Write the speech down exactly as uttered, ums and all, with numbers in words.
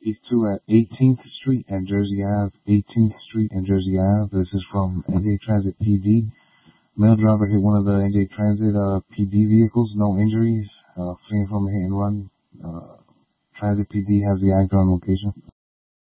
These two at eighteenth Street and Jersey Ave. eighteenth Street and Jersey Ave. This is from N J Transit P D. Male driver hit one of the N J Transit uh, P D vehicles. No injuries. Uh, fleeing from a hit and run. Uh, Transit P D has the actor on location.